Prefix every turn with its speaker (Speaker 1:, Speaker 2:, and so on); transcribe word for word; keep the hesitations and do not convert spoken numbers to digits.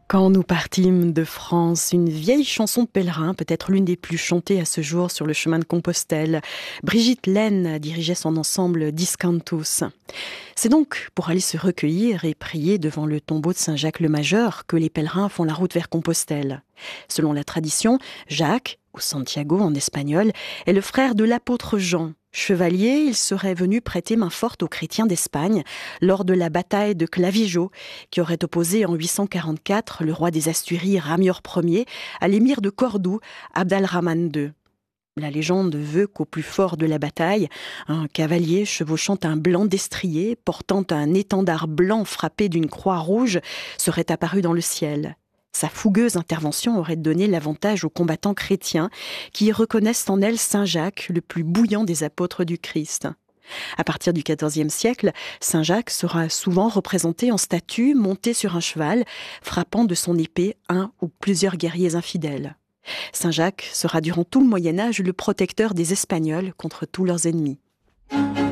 Speaker 1: Quand nous partîmes de France, une vieille chanson de pèlerin, peut-être l'une des plus chantées à ce jour sur le chemin de Compostelle. Brigitte Laine dirigeait son ensemble Discantus. C'est donc pour aller se recueillir et prier devant le tombeau de Saint Jacques le Majeur que les pèlerins font la route vers Compostelle. Selon la tradition, Jacques, ou Santiago en espagnol, est le frère de l'apôtre Jean. Chevalier, il serait venu prêter main forte aux chrétiens d'Espagne lors de la bataille de Clavijo, qui aurait opposé en huit cent quarante-quatre le roi des Asturies Ramior Ier à l'émir de Cordoue, Abd-al-Rahman deux. La légende veut qu'au plus fort de la bataille, un cavalier chevauchant un blanc destrier, portant un étendard blanc frappé d'une croix rouge, serait apparu dans le ciel. Sa fougueuse intervention aurait donné l'avantage aux combattants chrétiens qui reconnaissent en elle Saint Jacques, le plus bouillant des apôtres du Christ. À partir du quatorzième siècle, Saint Jacques sera souvent représenté en statue, monté sur un cheval, frappant de son épée un ou plusieurs guerriers infidèles. Saint Jacques sera durant tout le Moyen-Âge le protecteur des Espagnols contre tous leurs ennemis.